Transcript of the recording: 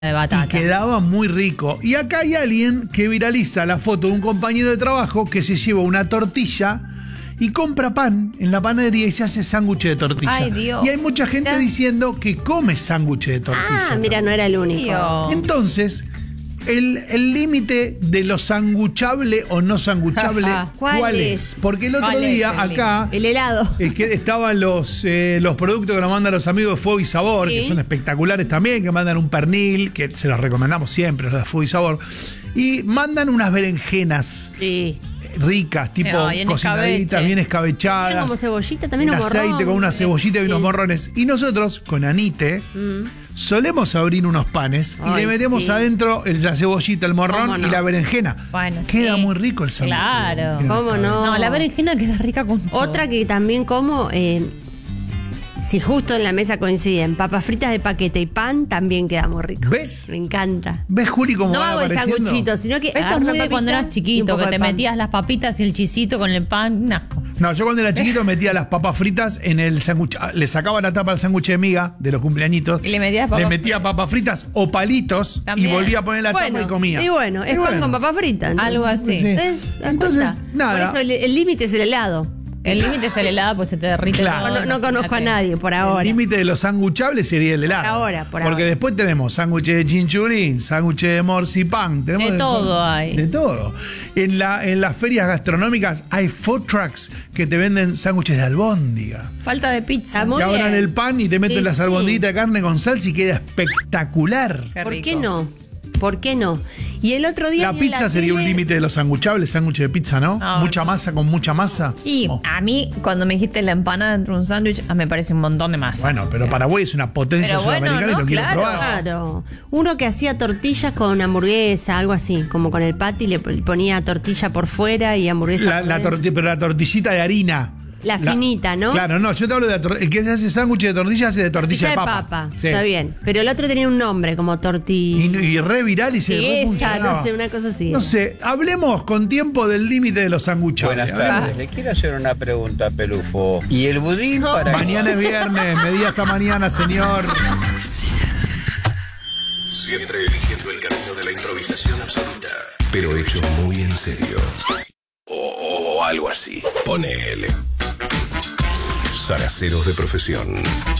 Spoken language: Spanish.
de batata. Y quedaba muy rico. Y acá hay alguien que viraliza la foto de un compañero de trabajo que se lleva una tortilla y compra pan en la panadería y se hace sándwich de tortilla. Ay, Dios. Y hay mucha gente diciendo que come sándwich de tortilla. Ah, mira, no era el único. Dios. Entonces, el límite de lo sanguchable o no sanguchable, Ajá. ¿Cuál es? Porque el otro ¿Cuál es día el acá El helado. es que estaban los productos que nos mandan los amigos de Fuego y Sabor, Sí. que son espectaculares también, que mandan un pernil, que se los recomendamos siempre, los de Fuego y Sabor, y mandan unas berenjenas Sí. ricas, tipo bien cocinaditas, escabeche. bien Tiene escabechadas, como cebollita, también en un morrón. aceite con una cebollita y unos Sí. morrones. Y nosotros, con Anite, solemos abrir unos panes y Ay, le metemos sí. adentro la cebollita, el morrón ¿Cómo no? y la berenjena. Bueno, Queda sí. muy rico el sándwich. Claro. ¿Cómo no? No, la berenjena queda rica con todo. Otra que también como, si justo en la mesa coinciden papas fritas de paquete y pan, también queda muy rico. ¿Ves? Me encanta. ¿Ves, Juli, cómo No van hago el apareciendo? sanguchito, sino que Eso agarro es muy una de cuando papita eras y un chiquito, poco que de te pan. metías las papitas y el chisito con el pan. No. No, yo cuando era chiquito metía las papas fritas en el sándwich. Le sacaba la tapa al sándwich de miga de los cumpleañitos. Y le metías papas- Le metía papas fritas o palitos También. y volvía a poner la tapa y comía. Y bueno, es pan con papas fritas. entonces. Algo así. Sí. ¿Ves? ¿Das Entonces, cuenta? nada. Por eso el límite es el helado. El límite es el helado, pues se te derrite Claro. todo. No conozco a nadie por ahora. El límite de los sanguchables sería el helado. Por Porque ahora. después tenemos sándwich de chinchulín, sándwich de morcipán. Tenemos De todo hay. De todo. En las ferias gastronómicas hay food trucks que te venden sándwiches de albóndiga. Falta de pizza. Está muy Te abran bien. el pan y te meten Sí, las sí. albondiguitas de carne con salsa y queda espectacular. Qué ¿Por rico. qué no? ¿Por qué no? Y el otro día. La vi en pizza sería un tele- límite de los sanguchables, sándwich de pizza, ¿no? No, Mucha no. masa con mucha masa. Y Oh. a mí, cuando me dijiste la empanada dentro de un sándwich, me parece un montón de masa. Bueno, pero O sea, Paraguay es una potencia Pero bueno, sudamericana y ¿no? lo quiero Claro. probar. Claro. Uno que hacía tortillas con hamburguesa, algo así, como con el patty, le ponía tortilla por fuera y hamburguesa. Pero la tortillita de harina. La finita, ¿no? Claro, no, yo te hablo de el que se hace sándwich de tortilla hace de tortilla de papa. Sí. Está bien. Pero el otro tenía un nombre, como tortilla. Y re viral y se re Esa, funcionaba. no sé, una cosa así. No sé, hablemos con tiempo del límite de los sanguchables. Buenas tardes, le quiero hacer una pregunta, Pelufo. ¿Y el budín No. para Mañana es viernes, me di hasta mañana, señor. Siempre eligiendo el camino de la improvisación absoluta, pero hecho muy en serio. O algo así. Ponele. Zaraceros de profesión.